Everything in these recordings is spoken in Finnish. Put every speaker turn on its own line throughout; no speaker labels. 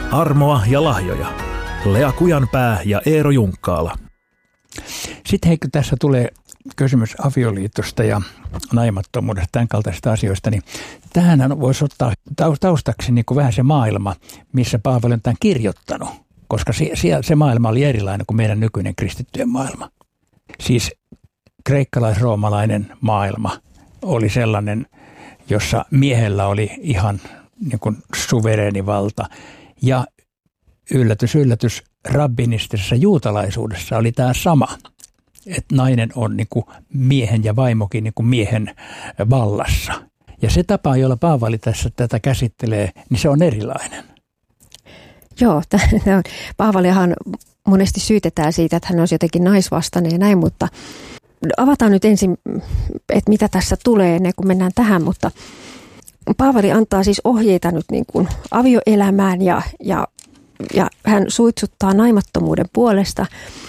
Armoa ja lahjoja. Lea Kujanpää ja Eero Junkkaala.
Sitten Heikki, tässä tulee kysymys avioliitosta ja naimattomuudesta, tämän kaltaisista asioista, niin tähän voisi ottaa taustaksi niin kuin vähän se maailma, missä Paavali on tämän kirjoittanut, koska se maailma oli erilainen kuin meidän nykyinen kristittyjen maailma. Siis kreikkalais-roomalainen maailma oli sellainen, jossa miehellä oli ihan niin kuin suvereeni valta. Ja yllätys, yllätys, rabbinistisessa juutalaisuudessa oli tämä sama, että nainen on niin kuin miehen ja vaimokin niin kuin miehen vallassa. Ja se tapa, jolla Paavali tässä tätä käsittelee, niin se on erilainen.
Joo, Paavaliahan monesti syytetään siitä, että hän olisi jotenkin naisvastainen ja näin, mutta avataan nyt ensin, että mitä tässä tulee ennen kuin mennään tähän, mutta Paavali antaa siis ohjeita nyt niin kuin avioelämään ja hän suitsuttaa naimattomuuden puolesta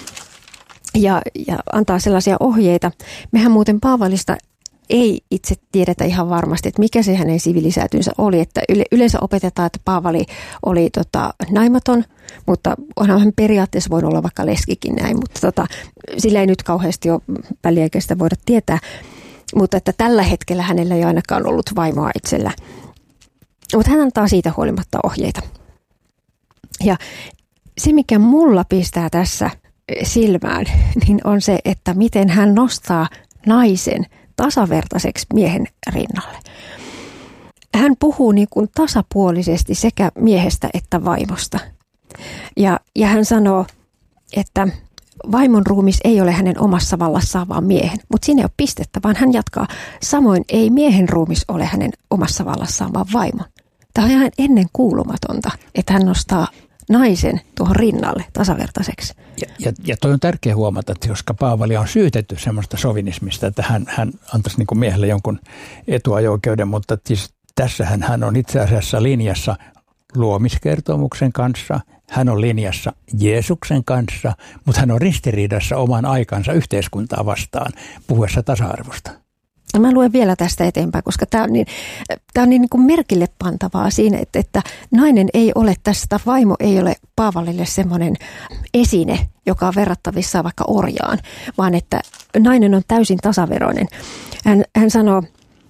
ja antaa sellaisia ohjeita. Mehän muuten Paavalista ei itse tiedetä ihan varmasti, että mikä se hänen sivilisaationsa oli. Että yleensä opetetaan, että Paavali oli naimaton, mutta onhan hän periaatteessa voinut olla vaikka leskikin näin, mutta sillä ei nyt kauheasti ole väliaikaista voida tietää. Mutta että tällä hetkellä hänellä ei ainakaan ollut vaimoa itsellä. Mutta hän antaa siitä huolimatta ohjeita. Ja se, mikä mulla pistää tässä silmään, niin on se, että miten hän nostaa naisen tasavertaiseksi miehen rinnalle. Hän puhuu niin kuin tasapuolisesti sekä miehestä että vaimosta. Ja hän sanoo, että vaimon ruumis ei ole hänen omassa vallassaan, vaan miehen. Mutta siinä ei ole pistettä, vaan hän jatkaa. Samoin ei miehen ruumis ole hänen omassa vallassaan, vaan vaimon. Tämä on ihan ennenkuulumatonta, että hän nostaa naisen tuohon rinnalle tasavertaiseksi.
Ja toi on tärkeä huomata, että koska Paavali on syytetty semmoista sovinismista, että hän antaisi niin kuin miehelle jonkun etuajo-oikeuden, mutta siis tässähän hän on itse asiassa linjassa luomiskertomuksen kanssa, hän on linjassa Jeesuksen kanssa, mutta hän on ristiriidassa oman aikansa yhteiskuntaa vastaan puhuessa tasa-arvosta.
Mä luen vielä tästä eteenpäin, koska tämä on niin kuin merkille pantavaa siinä, että nainen ei ole tästä, vaimo ei ole Paavalille semmoinen esine, joka on verrattavissa vaikka orjaan, vaan että nainen on täysin tasaveroinen. Hän sanoo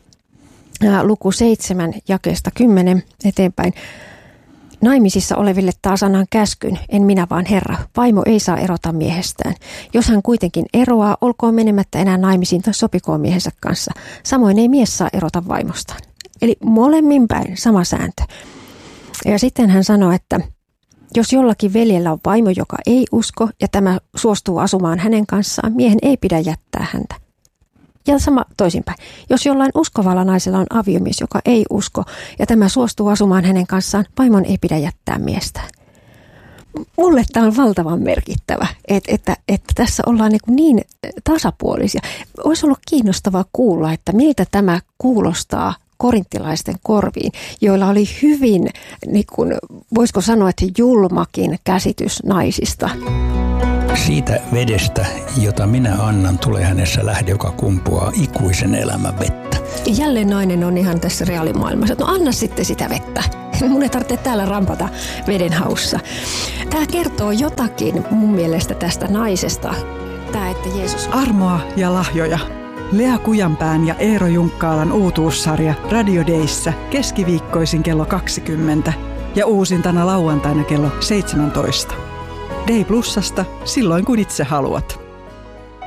luku 7 jakeesta 10 eteenpäin. Naimisissa oleville taas annan käskyn, en minä vaan Herra. Vaimo ei saa erota miehestään. Jos hän kuitenkin eroaa, olkoon menemättä enää naimisiin tai sopikoon miehensä kanssa. Samoin ei mies saa erota vaimostaan. Eli molemmin päin sama sääntö. Ja sitten hän sanoo, että jos jollakin veljellä on vaimo, joka ei usko ja tämä suostuu asumaan hänen kanssaan, miehen ei pidä jättää häntä. Ja sama toisinpäin. Jos jollain uskovalla naisella on aviomies, joka ei usko, ja tämä suostuu asumaan hänen kanssaan, vaimon ei pidä jättää miestään. Mulle tämä on valtavan merkittävä, että tässä ollaan niin tasapuolisia. Olisi ollut kiinnostavaa kuulla, että miltä tämä kuulostaa korinttilaisten korviin, joilla oli hyvin, voisiko sanoa, että julmakin käsitys naisista.
Siitä vedestä, jota minä annan, tulee hänessä lähde, joka kumpuaa ikuisen elämän vettä.
Jälleen nainen on ihan tässä reaalimaailmassa. No anna sitten sitä vettä. Mun ei tarvitse täällä rampata veden haussa. Tämä kertoo jotakin mun mielestä tästä naisesta. Tämä, että Jeesus...
Armoa ja lahjoja. Lea Kujanpään ja Eero Junkkaalan uutuussarja Radio Dayssä keskiviikkoisin kello 20 ja uusintana lauantaina kello 17. Day Plusasta silloin kun itse haluat.